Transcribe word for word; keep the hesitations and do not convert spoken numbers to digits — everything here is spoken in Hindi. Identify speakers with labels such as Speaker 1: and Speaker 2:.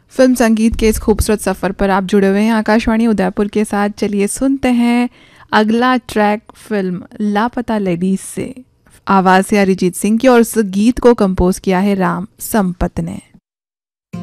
Speaker 1: फिल्म संगीत के इस खूबसूरत सफ़र पर आप जुड़े हुए हैं आकाशवाणी उदयपुर के साथ। चलिए सुनते हैं अगला ट्रैक फिल्म लापता लेडीज से। आवाज़ है अरिजीत सिंह की और इस गीत को कंपोज किया है राम संपत ने।